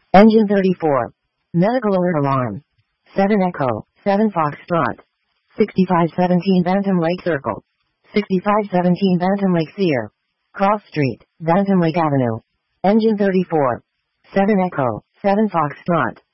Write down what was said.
Engine 34. Medical alert alarm. 7 Echo, 7 Foxtrot. 6517 Bantam Lake Circle. 6517 Bantam Lake Sear. Cross Street, Bantam Lake Avenue. Engine 34. 7 Echo, 7 Foxtrot.